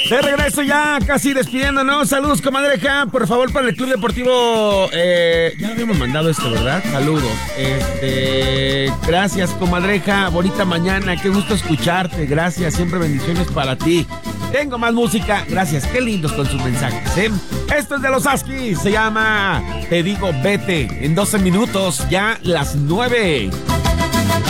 De regreso ya, casi despidiéndonos. Saludos, comadreja. Por favor, para el Club Deportivo. Ya habíamos mandado esto, ¿verdad? Saludos. Gracias, comadreja. Bonita mañana. Qué gusto escucharte. Gracias. Siempre bendiciones para ti. Tengo más música. Gracias. Qué lindos con sus mensajes, ¿eh? Esto es de los Askis. Se llama Te digo vete. En 12 minutos, ya las 9.